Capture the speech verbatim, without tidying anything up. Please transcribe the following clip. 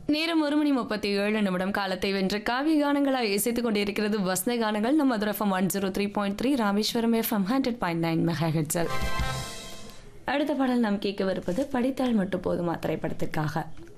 நேரம் ஒரு மணி முப்பத்தி ஏழு நிமிடம் காலத்தை வென்ற காவிய கானங்களாக இசைத்துக் கொண்டிருக்கிறது வசந்த கானங்கள் நம்ம Madurai FM one zero three point three Rameswaram FM hundred point nine mega ஹெட்ஸல். அடுத்த பாடல் நாம் கேட்கவிருப்பது படித்தால் மட்டும் போதுமா திரைப்படத்திற்காக